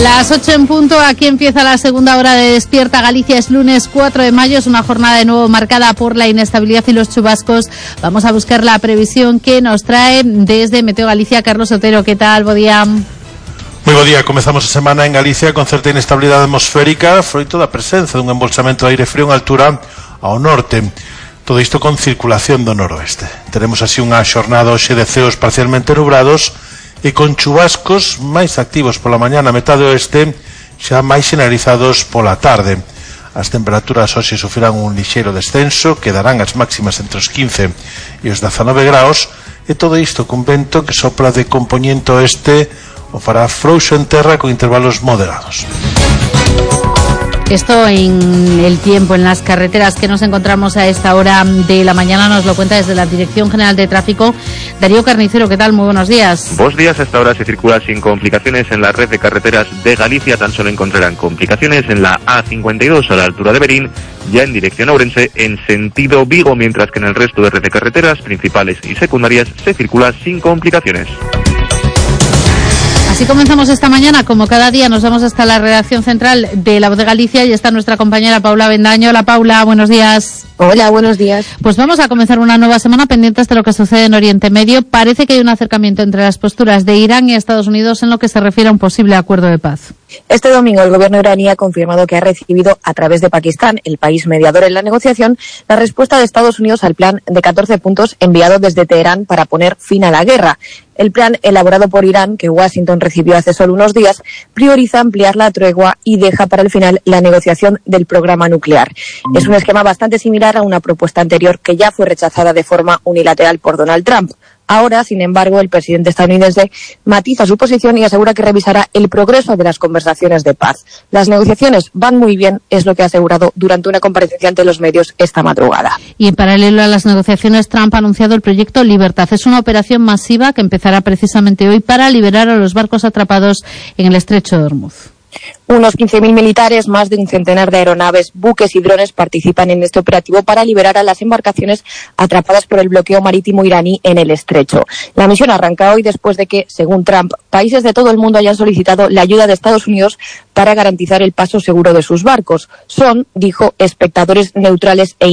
Las 8 en punto, aquí empieza la segunda hora de Despierta Galicia. Es lunes 4 de mayo, es una jornada de nuevo marcada por la inestabilidad y los chubascos. Vamos a buscar la previsión que nos trae desde Meteo Galicia Carlos Otero. ¿Qué tal? Bo día. Moi bo día, comezamos a semana en Galicia con certa inestabilidade atmosférica froito da presenza dun embolsamento de aire frío en altura ao norte. Todo isto con circulación do noroeste. Teremos así unha xornada hoxe de ceos parcialmente nubrados e con chubascos máis activos pola mañá na metade oeste, xa máis generalizados pola tarde. As temperaturas hoxe sufrirán un lixeiro descenso, quedarán as máximas entre os 15 e os 19 graus, e todo isto cun vento que sopra de compoñente oeste o fará frouxo en terra con intervalos moderados. Esto en el tiempo, en las carreteras que nos encontramos a esta hora de la mañana, nos lo cuenta desde la Dirección General de Tráfico Darío Carnicero. ¿Qué tal? Muy buenos días. Buenos días. Hasta ahora se circula sin complicaciones en la red de carreteras de Galicia. Tan solo encontrarán complicaciones en la A52 a la altura de Berín, ya en dirección a Ourense en sentido Vigo, mientras que en el resto de red de carreteras principales y secundarias se circula sin complicaciones. Así comenzamos esta mañana, como cada día nos vamos hasta la redacción central de La Voz de Galicia y está nuestra compañera Paula Bendaño. Hola Paula, buenos días. Hola, buenos días. Pues vamos a comenzar una nueva semana pendientes de lo que sucede en Oriente Medio. Parece que hay un acercamiento entre las posturas de Irán y Estados Unidos en lo que se refiere a un posible acuerdo de paz. Este domingo el gobierno iraní ha confirmado que ha recibido a través de Pakistán, el país mediador en la negociación, la respuesta de Estados Unidos al plan de 14 puntos enviado desde Teherán para poner fin a la guerra. El plan elaborado por Irán, que Washington recibió hace solo unos días, prioriza ampliar la tregua y deja para el final la negociación del programa nuclear. Es un esquema bastante similar a una propuesta anterior que ya fue rechazada de forma unilateral por Donald Trump. Ahora, sin embargo, el presidente estadounidense matiza su posición y asegura que revisará el progreso de las conversaciones de paz. Las negociaciones van muy bien, es lo que ha asegurado durante una comparecencia ante los medios esta madrugada. Y en paralelo a las negociaciones, Trump ha anunciado el proyecto Libertad. Es una operación masiva que empezará precisamente hoy para liberar a los barcos atrapados en el estrecho de Hormuz. Unos 15.000 militares, más de un centenar de aeronaves, buques y drones participan en este operativo para liberar a las embarcaciones atrapadas por el bloqueo marítimo iraní en el estrecho. La misión arranca hoy después de que, según Trump, países de todo el mundo hayan solicitado la ayuda de Estados Unidos para garantizar el paso seguro de sus barcos. Son, dijo, espectadores neutrales e